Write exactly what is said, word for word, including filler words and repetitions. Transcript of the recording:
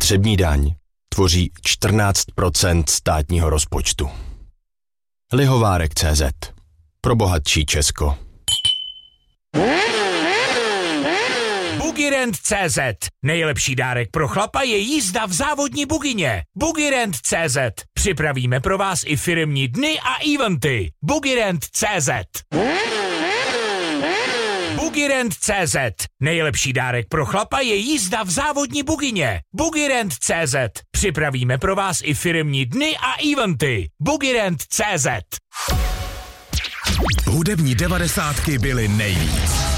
Spotřební daň tvoří čtrnáct procent státního rozpočtu. Lihovárek tečka cé zet. Pro bohatší Česko. Bugirend tečka cé zet. Nejlepší dárek pro chlapa je jízda v závodní bugině. Bugirend tečka cé zet. Připravíme pro vás i firemní dny a eventy. Bugirend tečka cé zet. Bugirend tečka cé zet. Nejlepší dárek pro chlapa je jízda v závodní bugině. Bugirend tečka cé zet. Připravíme pro vás i firemní dny a eventy. Bugirend tečka cé zet. Hudební devadesátky byly nejvíc.